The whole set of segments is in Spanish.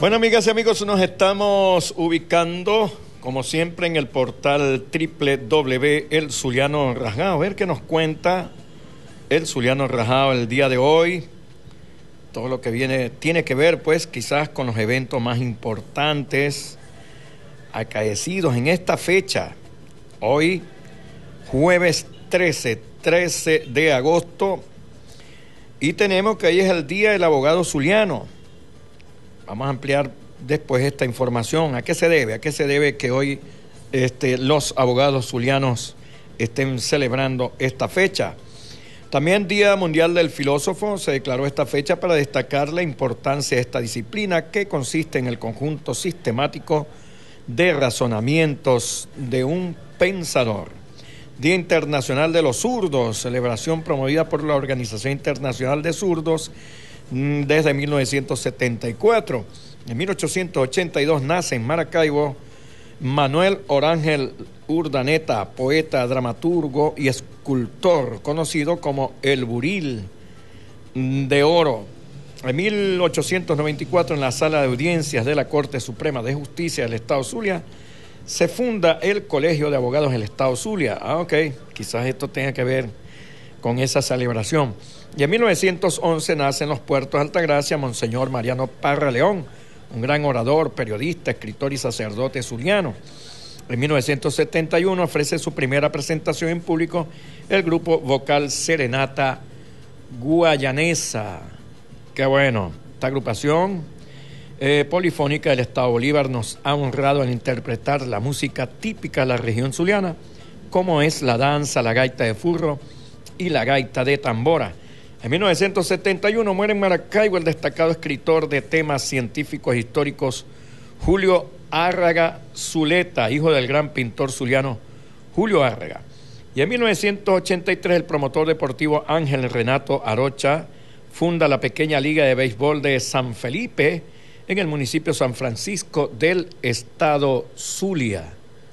Bueno, amigas y amigos, nos estamos ubicando, como siempre, en el portal www El Zuliano Rajao. A ver qué nos cuenta El Zuliano Rajao el día de hoy. Todo lo que viene tiene que ver, pues, quizás con los eventos más importantes acaecidos en esta fecha. Hoy, jueves 13 de agosto, y tenemos que hoy es el Día del Abogado Zuliano. Vamos a ampliar después esta información. ¿A qué se debe? ¿A qué se debe que hoy los abogados zulianos estén celebrando esta fecha? También Día Mundial del Filósofo. Se declaró esta fecha para destacar la importancia de esta disciplina, que consiste en el conjunto sistemático de razonamientos de un pensador. Día Internacional de los Zurdos, celebración promovida por la Organización Internacional de Zurdos desde 1974. En 1882 nace en Maracaibo Manuel Orangel Urdaneta, poeta, dramaturgo y escultor, conocido como el Buril de Oro. En 1894, en la Sala de Audiencias de la Corte Suprema de Justicia del Estado Zulia, se funda el Colegio de Abogados del Estado Zulia. Ok, quizás esto tenga que ver con esa celebración. Y en 1911 nace en los Puertos de Altagracia Monseñor Mariano Parra León, un gran orador, periodista, escritor y sacerdote zuliano. En 1971 ofrece su primera presentación en público el grupo vocal Serenata Guayanesa. Qué bueno, esta agrupación polifónica del Estado Bolívar nos ha honrado al interpretar la música típica de la región zuliana, como es la danza, la gaita de furro y la gaita de tambora. En 1971 muere en Maracaibo el destacado escritor de temas científicos e históricos Julio Árraga Zuleta, hijo del gran pintor zuliano Julio Árraga. Y en 1983 el promotor deportivo Ángel Renato Arocha funda la pequeña Liga de Béisbol de San Felipe en el municipio San Francisco del estado Zulia.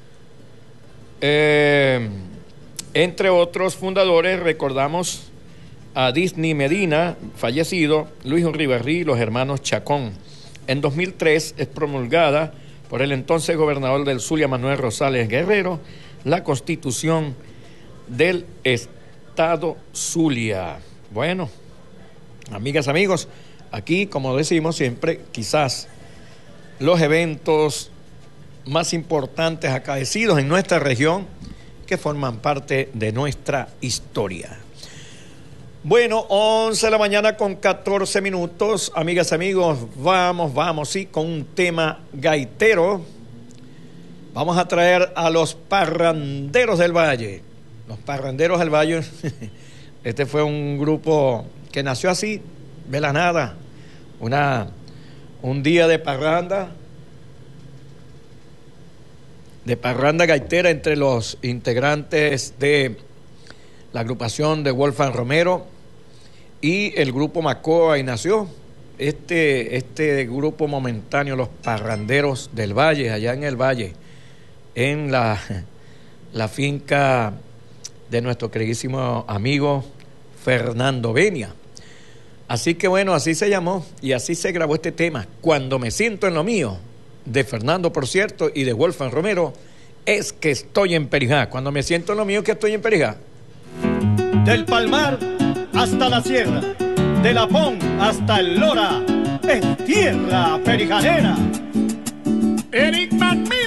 Entre otros fundadores recordamos a Disney Medina, fallecido, Luis Uribarri y los hermanos Chacón. En 2003 es promulgada por el entonces gobernador del Zulia, Manuel Rosales Guerrero, la Constitución del Estado Zulia. Bueno, amigas, amigos, aquí, como decimos siempre, quizás los eventos más importantes acaecidos en nuestra región que forman parte de nuestra historia. Bueno, 11 de la mañana con 14 minutos. Amigas, amigos, vamos, sí, con un tema gaitero. Vamos a traer a los Parranderos del Valle. Los Parranderos del Valle, este fue un grupo que nació así, de la nada. Un día de parranda gaitera entre los integrantes de la agrupación de Wolfgang Romero y el grupo Macoa, y nació este grupo momentáneo, los Parranderos del Valle, allá en el Valle, en la finca de nuestro queridísimo amigo Fernando Benia. Así que bueno, así se llamó y así se grabó este tema, Cuando me siento en lo mío, de Fernando, por cierto, y de Wolfgang Romero, es que estoy en Perijá. Cuando me siento en lo mío, que estoy en Perijá. Del Palmar hasta la sierra, de La Pon hasta el Lora, es tierra perijanera. Eric McMillan.